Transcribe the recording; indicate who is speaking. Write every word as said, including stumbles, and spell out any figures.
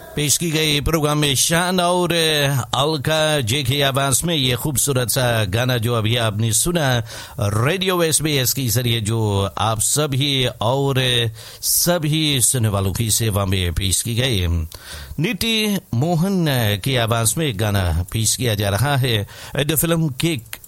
Speaker 1: पेश की गई प्रोग्राम में शान और अलका जे की आवाज में ये खूबसूरत सा गाना जो अभी आपने सुना रेडियो एसबीएस के जरिए जो आप सभी और सभी सुनने वालों की सेवा में पेश की गई। नीति मोहन की आवाज में गाना पेश किया जा रहा है द फिल्म किक